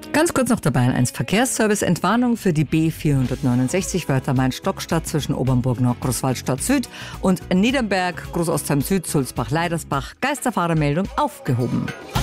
Ganz kurz noch dabei 1 Verkehrsservice. Entwarnung für die B469 Wörther-Main-Stockstadt zwischen Obernburg Nord, Großwaldstadt Süd und Niedernberg, Großostheim Süd, Sulzbach, Leidersbach. Geisterfahrermeldung aufgehoben.